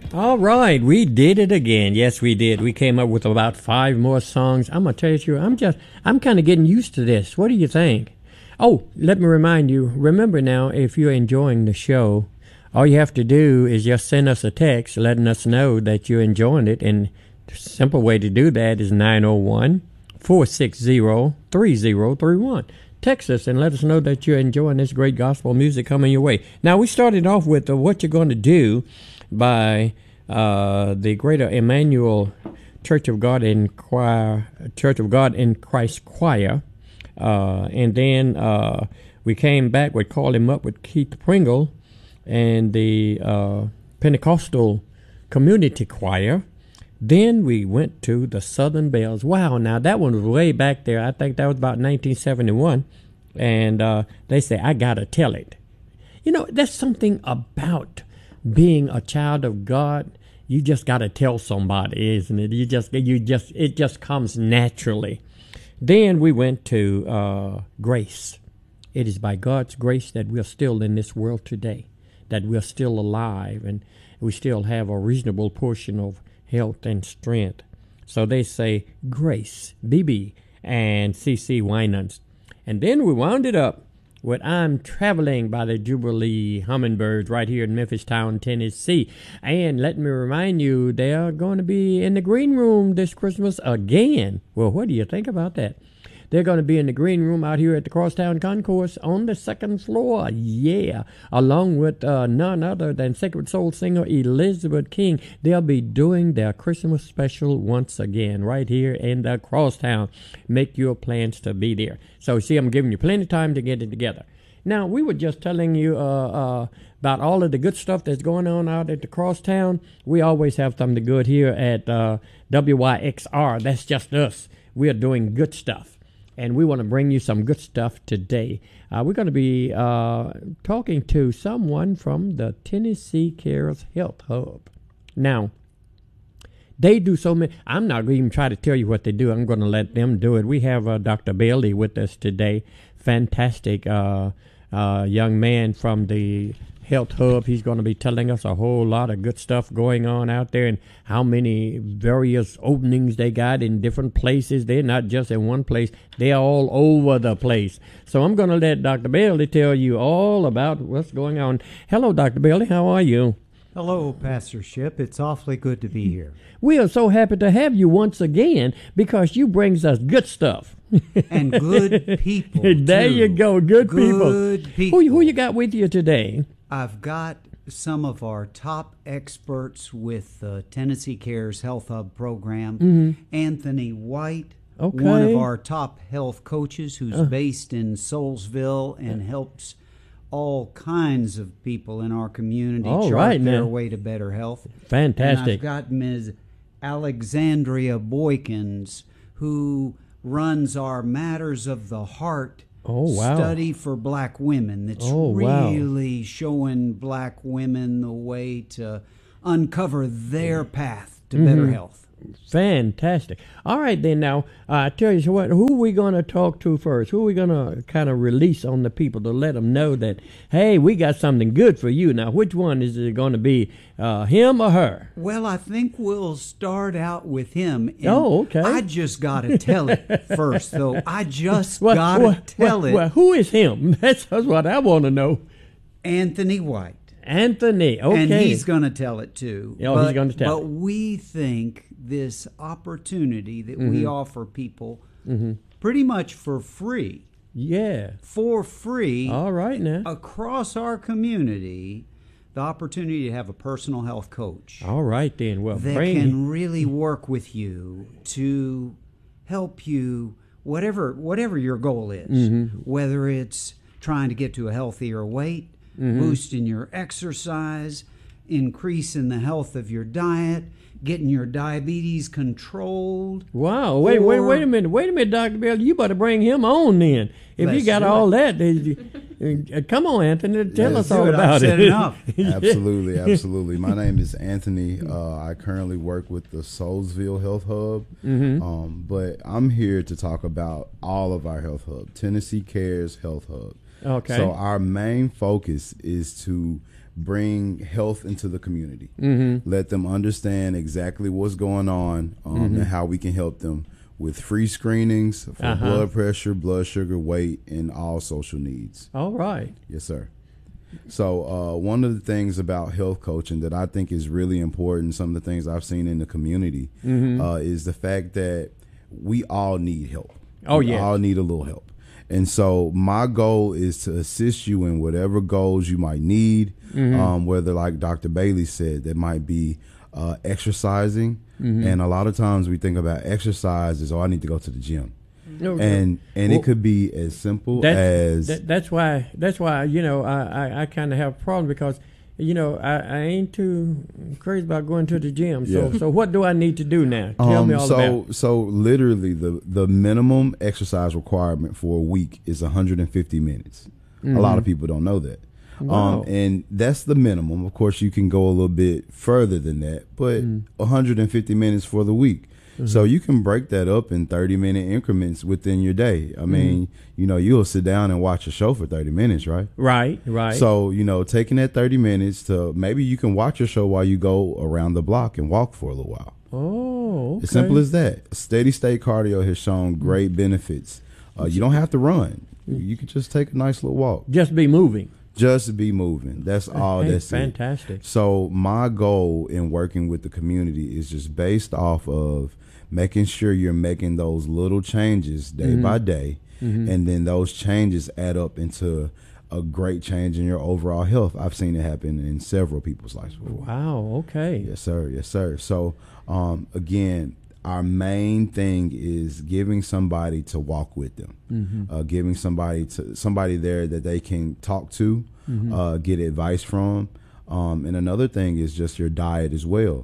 All right, we did it again. Yes, we did. We came up with about 5 more songs. I'm gonna tell you, I'm kind of getting used to this. What do you think? Oh, let me remind you. Remember now, if you're enjoying the show, all you have to do is just send us a text letting us know that you're enjoying it. And the simple way to do that is 901-460-3031. Text us and let us know that you're enjoying this great gospel music coming your way. Now, we started off with What You're Going to Do by the Greater Emmanuel Church of God in Christ Choir. And then we came back with Call Him Up with Keith Pringle and the Pentecostal Community Choir. Then we went to the Southern Bells. Wow, now that one was way back there. I think that was about 1971. And they say, I gotta tell it. You know, there's something about being a child of God. You just gotta tell somebody, isn't it? It just comes naturally. Then we went to Grace. It is by God's grace that we're still in this world today, that we're still alive, and we still have a reasonable portion of health and strength. So they say Grace, BB, and CC Winans. And then we wound it up with I'm Traveling by the Jubilee Hummingbirds right here in Memphis Town, Tennessee. And let me remind you, they are going to be in the green room this Christmas again. Well, what do you think about that? They're going to be in the green room out here at the Crosstown Concourse on the 2nd floor. Yeah. Along with none other than Sacred Soul singer Elizabeth King. They'll be doing their Christmas special once again right here in the Crosstown. Make your plans to be there. So, see, I'm giving you plenty of time to get it together. Now, we were just telling you about all of the good stuff that's going on out at the Crosstown. We always have something good here at WYXR. That's just us. We are doing good stuff. And we want to bring you some good stuff today. We're going to be talking to someone from the Tennessee Cares Health Hub. Now, they do so many. I'm not going to even try to tell you what they do. I'm going to let them do it. We have Dr. Bailey with us today. Fantastic young man from the Health Hub. He's going to be telling us a whole lot of good stuff going on out there and how many various openings they got in different places. They're not just in one place. They're all over the place. So I'm going to let Dr. Bailey tell you all about what's going on. Hello, Dr. Bailey. How are you? Hello, Pastor Ship. It's awfully good to be here. We are so happy to have you once again because you brings us good stuff. And good people, There too. you go. Good people. Good people. Who you got with you today? I've got some of our top experts with the Tennessee Cares Health Hub program. Mm-hmm. Anthony White, Okay. one of our top health coaches who's based in Soulsville and helps all kinds of people in our community All chart right, their now. way to better health. Fantastic. And I've got Ms. Alexandria Boykins, who runs our Matters of the Heart study for black women. That's really showing black women the way to uncover their path to better health. Fantastic. All right, then. Now, I tell you what, who are we going to talk to first? Who are we going to kind of release on the people to let them know that, hey, we got something good for you? Now, which one is it going to be, him or her? Well, I think we'll start out with him. And okay. I just got to tell it first, though. I just got to tell it. Well, who is him? That's what I want to know. Anthony White. Anthony, okay. And he's going to tell it, too. Oh, he's going to tell it. But we think this opportunity that we offer people pretty much for free. Yeah. For free. All right, now. Across our community, the opportunity to have a personal health coach. All right, then. Well, that can really work with you to help you, whatever your goal is, whether it's trying to get to a healthier weight, boosting your exercise, increasing the health of your diet, getting your diabetes controlled. Wow. Wait a minute, Dr. Bell. You better bring him on then. If you got all that, come on, Anthony, tell us all about I've said it. enough. Absolutely. My name is Anthony. I currently work with the Soulsville Health Hub, but I'm here to talk about all of our health hub, Tennessee Cares Health Hub. Okay. So our main focus is to bring health into the community. Let them understand exactly what's going on and how we can help them with free screenings for blood pressure, blood sugar, weight, and all social needs. All right. Yes, sir. So one of the things about health coaching that I think is really important, some of the things I've seen in the community, is the fact that we all need help. Oh, we yeah. all need a little help. And so my goal is to assist you in whatever goals you might need, whether, like Dr. Bailey said, that might be exercising. And a lot of times we think about exercise as, I need to go to the gym. And it could be as simple as that's why I kind of have a problem because I ain't too crazy about going to the gym. So what do I need to do now? Tell me all about it. So literally the minimum exercise requirement for a week is 150 minutes. A lot of people don't know that. Wow. And that's the minimum. Of course, you can go a little bit further than that, but 150 minutes for the week. So you can break that up in 30-minute increments within your day. I mean, you'll sit down and watch a show for 30 minutes, right? Right. So, taking that 30 minutes to maybe you can watch a show while you go around the block and walk for a little while. Oh, okay. As simple as that. Steady state cardio has shown great benefits. You don't have to run. You can just take a nice little walk. Just be moving. Just be moving. That's all. That's fantastic. It. So my goal in working with the community is just based off of making sure you're making those little changes day by day, and then those changes add up into a great change in your overall health. I've seen it happen in several people's lives before. Wow. Okay. Yes, sir. Yes, sir. So again, our main thing is giving somebody to walk with them, giving somebody there that they can talk to, get advice from. And another thing is just your diet as well.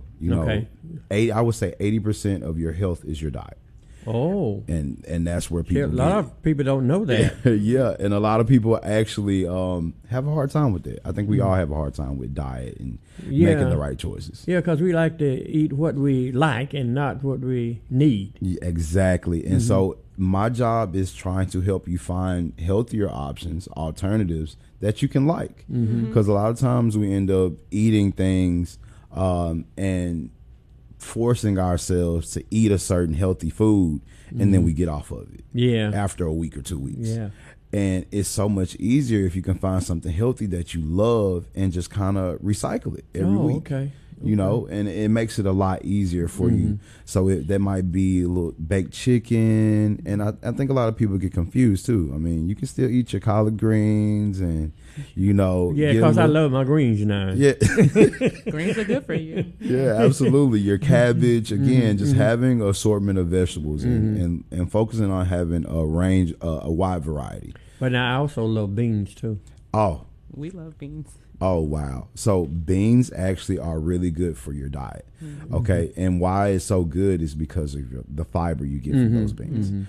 I would say 80% of your health is your diet. Oh, and that's where people. A lot of people don't know that. Yeah, and a lot of people actually have a hard time with it. I think we all have a hard time with diet and making the right choices. Yeah, because we like to eat what we like and not what we need. Yeah, exactly, and so my job is trying to help you find healthier options, alternatives that you can like. Because a lot of times we end up eating things and forcing ourselves to eat a certain healthy food, and then we get off of it after a week or 2 weeks. And it's so much easier if you can find something healthy that you love and just kind of recycle it every week. And it makes it a lot easier for you. So that might be a little baked chicken, and I think a lot of people get confused too. I mean, you can still eat your collard greens and because I love my greens now. Greens are good for you. Yeah, absolutely. Your cabbage, again, just having an assortment of vegetables and focusing on having a range, a wide variety. But now I also love beans too. Oh, we love beans. Oh, wow. So beans actually are really good for your diet. Okay. And why it's so good is because of the fiber you get from those beans.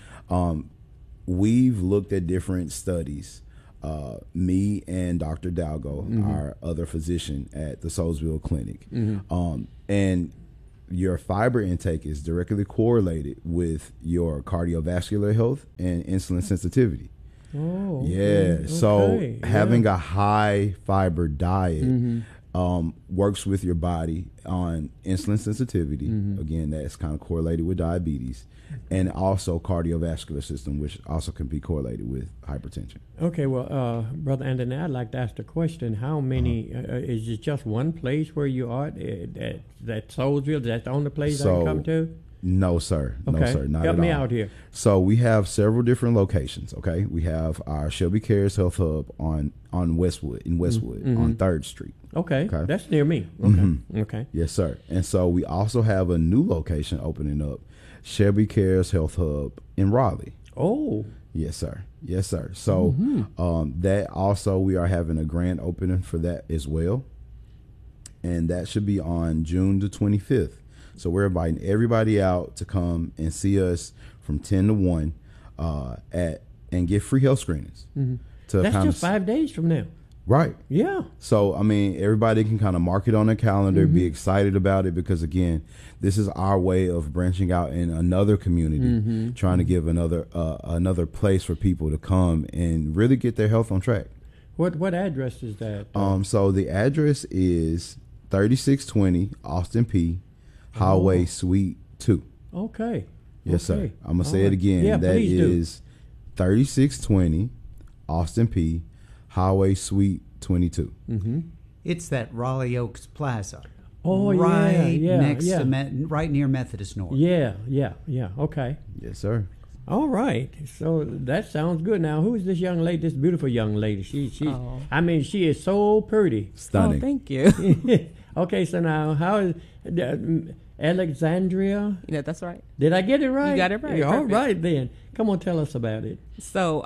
We've looked at different studies. Me and Dr. Dalgo, our other physician at the Soulsville Clinic. And your fiber intake is directly correlated with your cardiovascular health and insulin sensitivity. Oh, yeah. Okay. So having a high fiber diet works with your body on insulin sensitivity. Again, that's kind of correlated with diabetes, and also cardiovascular system, which also can be correlated with hypertension. Okay. Well, Brother Anthony, I'd like to ask the question: how many is it just one place where you are at Soulsville? Is that the only place I can come to? No, sir. Okay. No, sir. Not Help at me all. out here. So we have several different locations. Okay, we have our Shelby Cares Health Hub on Westwood on 3rd Street. Okay, that's near me. Okay, okay. Yes, sir. And so we also have a new location opening up, Shelby Cares Health Hub in Raleigh. Oh, yes, sir. Yes, sir. So that also we are having a grand opening for that as well, and that should be on June the 25th. So we're inviting everybody out to come and see us from 10 to 1 and get free health screenings. That's just 5 days from now. Right. Yeah. So, I mean, everybody can kind of mark it on their calendar, be excited about it, because, again, this is our way of branching out in another community, trying to give another place for people to come and really get their health on track. What address is that? So the address is 3620 Austin P. Highway Suite 2. Okay. Yes, sir. Okay. I'm gonna say All it right. again. Yeah, That please do. is 3620 Austin P. Highway Suite 22. Mm-hmm. It's that Raleigh Oaks Plaza. Oh, yeah, right yeah, next yeah. to right near Methodist North. Yeah. Okay. Yes, sir. All right. So that sounds good. Now, who is this young lady? This beautiful young lady. She. Oh. I mean, she is so pretty. Stunning. Oh, thank you. Okay. So now, how is Alexandria? Yeah, that's right. Did I get it right? You got it right. Yeah, all Perfect. right then. Come on, tell us about it. So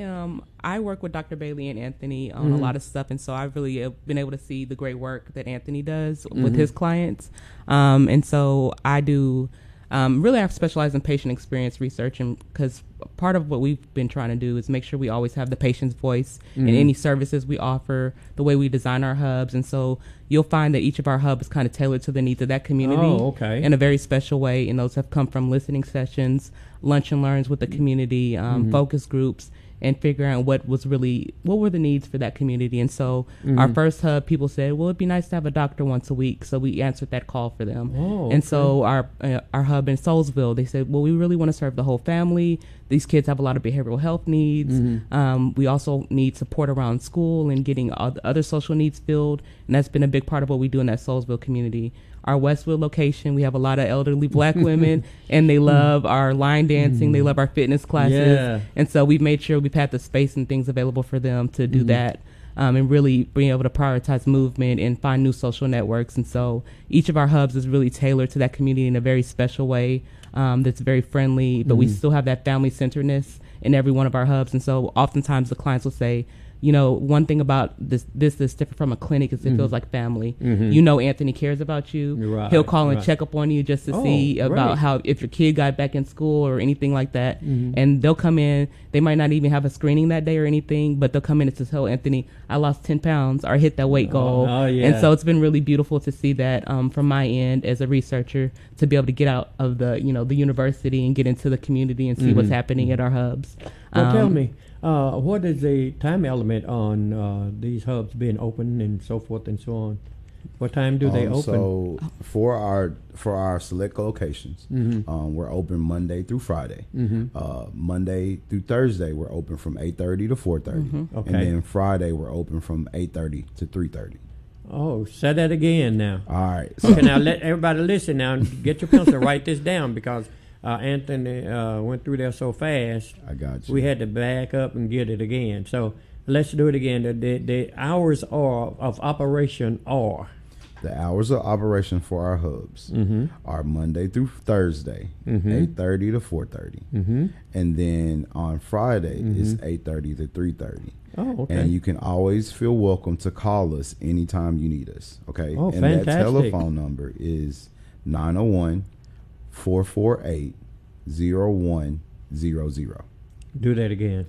I work with Dr. Bailey and Anthony on a lot of stuff, and so I've really been able to see the great work that Anthony does with his clients. And so I do really I specialize in patient experience research, and because part of what we've been trying to do is make sure we always have the patient's voice in any services we offer, the way we design our hubs. And so you'll find that each of our hubs is kind of tailored to the needs of that community in a very special way. And those have come from listening sessions, lunch and learns with the community, focus groups, and figuring out what were the needs for that community. And so our first hub, people said, well, it'd be nice to have a doctor once a week. So we answered that call for them. And so our hub in Soulsville, they said, well, we really want to serve the whole family. These kids have a lot of behavioral health needs. We also need support around school and getting all the other social needs filled. And that's been a big part of what we do in that Soulsville community. Our Westwood location, we have a lot of elderly black women, and they love our line dancing. They love our fitness classes. Yeah. And so we've made sure we've had the space and things available for them to do that, and really being able to prioritize movement and find new social networks. And so each of our hubs is really tailored to that community in a very special way, that's very friendly, but we still have that family-centeredness in every one of our hubs. And so oftentimes the clients will say, you know, one thing about this is different from a clinic is it feels like family. You know, Anthony cares about you. Right, He'll call and right. check up on you just to Oh, see about great. how, if your kid got back in school or anything like that. And they'll come in, they might not even have a screening that day or anything, but they'll come in and say, oh, Anthony, I lost 10 pounds or hit that weight goal. Oh, yeah. And so it's been really beautiful to see that from my end as a researcher, to be able to get out of the university and get into the community and see what's happening at our hubs. Well, tell me, what is the time element on these hubs being open and so forth and so on? What time do they open? So for our select locations, we're open Monday through Friday. Monday through Thursday, we're open from 8:30 to 4:30, Okay. and then Friday we're open from 8:30 to 3:30. Oh, say that again now. All right. Okay, now let everybody listen now and get your pencil, write this down, because Anthony went through there so fast. I got you. We had to back up and get it again. So let's do it again. The hours of operation are. The hours of operation for our hubs are Monday through Thursday, 8:30 to 4:30, and then on Friday it's 8:30 to 3:30. Oh, okay. And you can always feel welcome to call us anytime you need us. Okay. Oh, and that fantastic. telephone number is 901-448-0100. Do that again.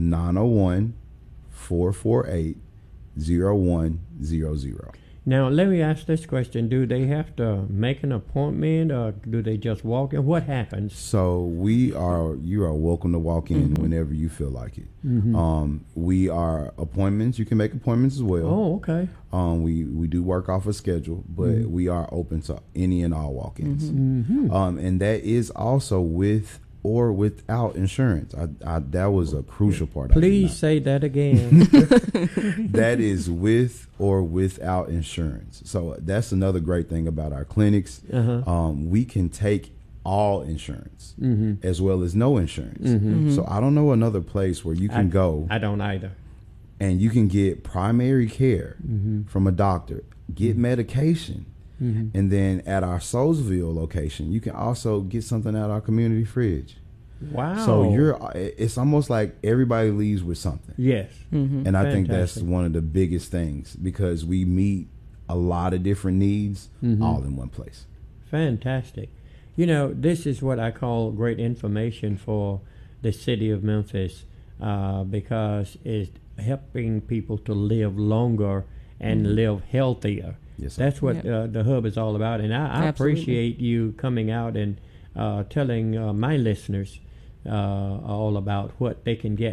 901-448-0100. Now, let me ask this question. Do they have to make an appointment, or do they just walk in? What happens? So you are welcome to walk in whenever you feel like it. We are appointments. You can make appointments as well. Oh, okay. We do work off a schedule, but we are open to any and all walk-ins. And that is also with or without insurance. That was a crucial part. Please say that again. That is with or without insurance. So that's another great thing about our clinics. We can take all insurance as well as no insurance. So I don't know another place where you can go. I don't either. And you can get primary care from a doctor, get medication. And then at our Soulsville location, you can also get something out of our community fridge. Wow. So it's almost like everybody leaves with something. Yes. And I think that's Fantastic. one of the biggest things, because we meet a lot of different needs all in one place. Fantastic. You know, this is what I call great information for the city of Memphis, because it's helping people to live longer and live healthier. Yes, sir. That's what the hub is all about. And I Absolutely. appreciate you coming out and telling my listeners all about what they can get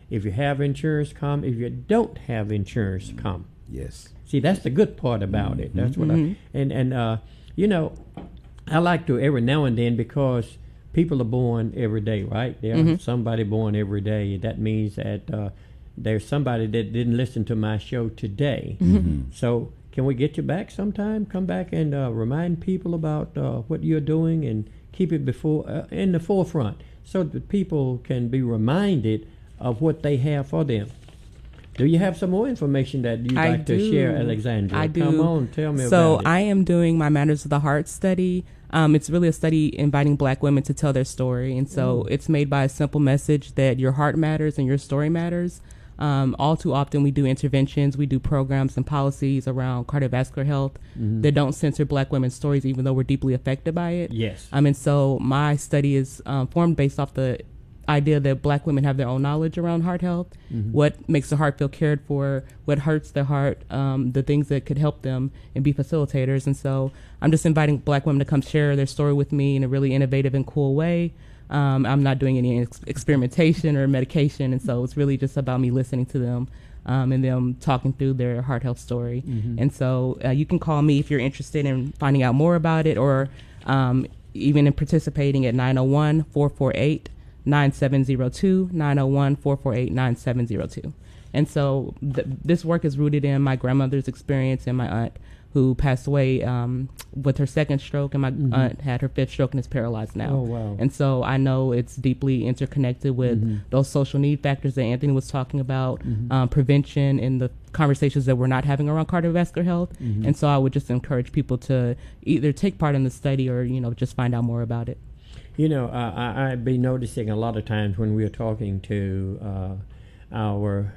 If you have insurance, come. If you don't have insurance, come. Yes. See, that's the good part about it. That's what you know, I like to every now and then, because people are born every day, right? There's somebody born every day. That means that there's somebody that didn't listen to my show today. So can we get you back sometime? Come back and remind people about what you're doing, and keep it in the forefront, so that people can be reminded of what they have for them. Do you have some more information that you'd like to share, Alexandra? I do. Come on, tell me about it. So I am doing my Matters of the Heart study. It's really a study inviting Black women to tell their story. And so it's made by a simple message that your heart matters and your story matters. All too often we do interventions, we do programs and policies around cardiovascular health that don't censor Black women's stories, even though we're deeply affected by it. Yes. And so my study is formed based off the idea that Black women have their own knowledge around heart health, what makes the heart feel cared for, what hurts their heart, the things that could help them and be facilitators. And so I'm just inviting Black women to come share their story with me in a really innovative and cool way. I'm not doing any experimentation or medication, and so it's really just about me listening to them and them talking through their heart health story. And so you can call me if you're interested in finding out more about it, or even in participating at 901-448-9702, 901-448-9702. And so this work is rooted in my grandmother's experience and my aunt, who passed away with her second stroke, and my aunt had her fifth stroke and is paralyzed now. Oh, wow. And so I know it's deeply interconnected with those social need factors that Anthony was talking about, prevention, and the conversations that we're not having around cardiovascular health. And so I would just encourage people to either take part in the study or, just find out more about it. I'd be noticing a lot of times when we're talking to our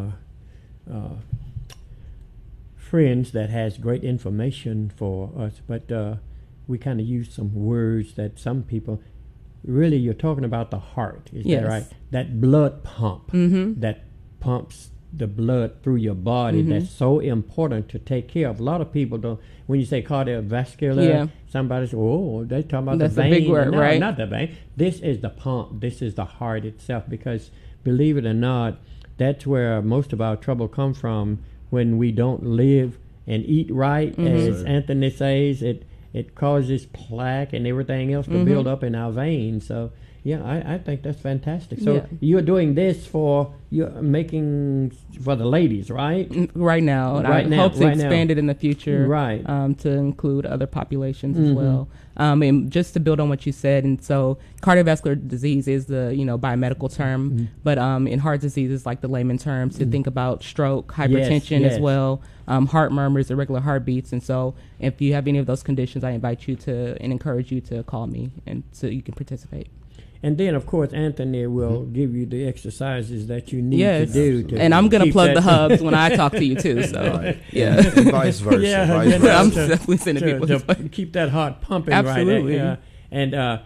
friends that has great information for us, but we kind of use some words that some people, really, you're talking about the heart, is that right? That blood pump that pumps the blood through your body, that's so important to take care of. A lot of people don't, when you say cardiovascular, somebody says, oh, they're talking about that's the vein. That's a big word, no, right? Not the vein. This is the pump. This is the heart itself, because believe it or not, that's where most of our trouble comes from. When we don't live and eat right, as Anthony says, it causes plaque and everything else to build up in our veins. So, I think that's fantastic. So you're doing this you're making for the ladies, right? Right now. Right now. I hope to expand it in the future, right? To include other populations as well. And just to build on what you said, and so cardiovascular disease is the biomedical term, but in heart disease is like the layman term to think about stroke, hypertension as well, heart murmurs, irregular heartbeats. And so if you have any of those conditions, I invite you to and encourage you to call me, and so you can participate. And then, of course, Anthony will give you the exercises that you need to do. And I'm going to plug the hubs when I talk to you, too. So, and vice versa. I'm definitely sending people to keep that heart pumping. Absolutely. Right. And,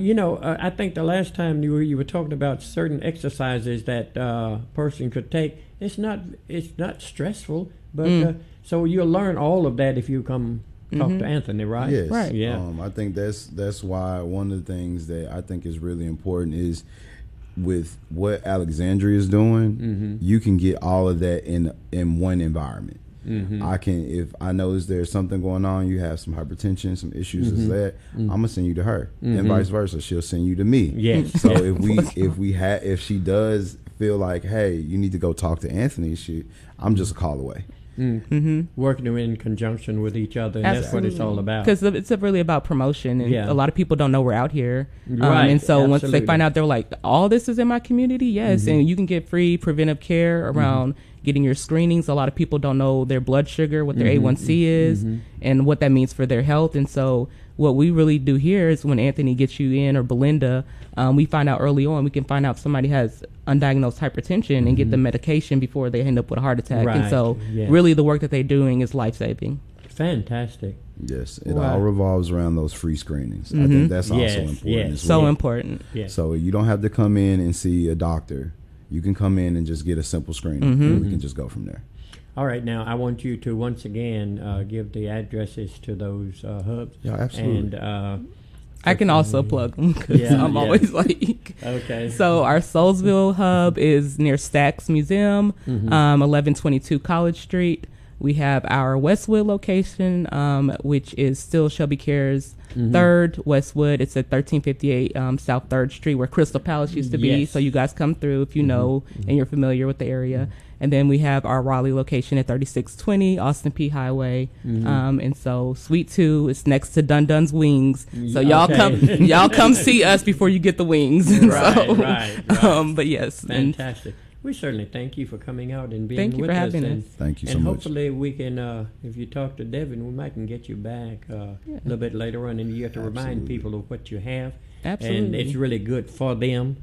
I think the last time you were talking about certain exercises that a person could take, it's not stressful, but so you'll learn all of that if you come talk to Anthony, right? Yes. Right. Yeah. I think that's why one of the things that I think is really important is with what Alexandria is doing, you can get all of that in one environment. If I notice there's something going on, you have some hypertension, some issues as that, I'm gonna send you to her, and vice versa. She'll send you to me. Yes. So if she does feel like, hey, you need to go talk to Anthony, I'm just a call away. Working in conjunction with each other, and that's what it's all about. Because it's really about promotion, and a lot of people don't know we're out here. Right. And so once they find out, they're like, all this is in my community? Yes. And you can get free preventive care around getting your screenings. A lot of people don't know their blood sugar, what their A1C is, and what that means for their health. And so what we really do here is when Anthony gets you in, or Belinda, we find out early on. We can find out if somebody has undiagnosed hypertension and get the medication before they end up with a heart attack. Right. And so really the work that they're doing is life-saving. Fantastic. Yes, it all revolves around those free screenings. I think that's also important as well. So important. Yes. So you don't have to come in and see a doctor. You can come in and just get a simple screening, and we can just go from there. All right, now I want you to once again give the addresses to those hubs. Yeah, absolutely. And I can also plug them because Yeah, I'm yeah. always like. Okay. So our Soulsville hub is near Stax Museum, 1122 College Street. We have our Westwood location, which is still Shelby Care's third Westwood. It's at 1358 South 3rd Street, where Crystal Palace used to be. Yes. So you guys come through if you know and you're familiar with the area. And then we have our Raleigh location at 3620 Austin P Highway. And so Suite 2 is next to Dun Dun's Wings. So y'all come see us before you get the wings. Right. But yes. And Fantastic. We certainly thank you for coming out and being Thank you with for us. having and, us. Thank you so and much. hopefully we can, if you talk to Devin, we might can get you back a little bit later on, and you have to remind people of what you have. Absolutely. And it's really good for them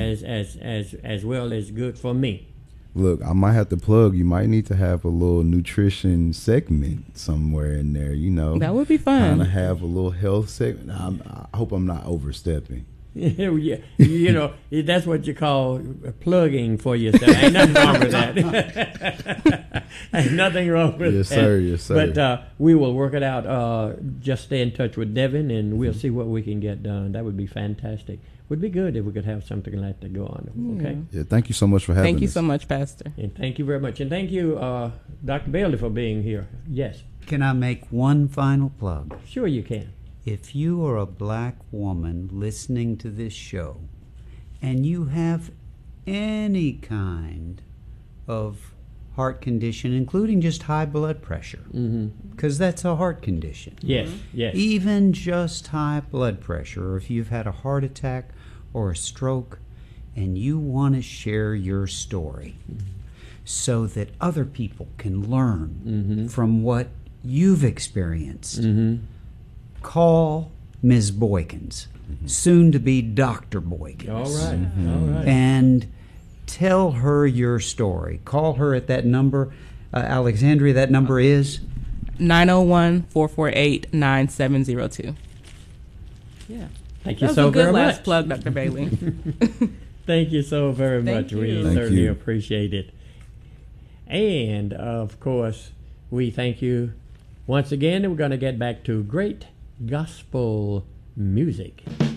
as well as good for me. Look, I might have to plug. You might need to have a little nutrition segment somewhere in there. You know, that would be fun. Kind of have a little health segment. I hope I'm not overstepping. Yeah, you know, that's what you call plugging for yourself. Ain't nothing wrong with that. Ain't nothing wrong with Yes, that. sir. Yes, sir. But we will work it out. Just stay in touch with Devin, and we'll see what we can get done. That would be fantastic. Would be good if we could have something like that go on. Okay. Yeah. Thank you so much for having us. Thank you so much, Pastor. And thank you very much. And thank you, Dr. Bailey, for being here. Yes. Can I make one final plug? Sure you can. If you are a black woman listening to this show and you have any kind of heart condition, including just high blood pressure, because that's a heart condition. Yes, yes. Even just high blood pressure, or if you've had a heart attack or a stroke and you want to share your story so that other people can learn from what you've experienced, call Ms. Boykins, soon to be Dr. Boykins. All right, all right. And tell her your story. Call her at that number. Alexandria, that number is? 901-448-9702. Yeah. Thank you That was so a good very last much. plug, Dr. Bailey. Thank you so very Thank much. We you. Thank certainly you. appreciate it. And, of course, we thank you once again, and we're going to get back to great gospel music.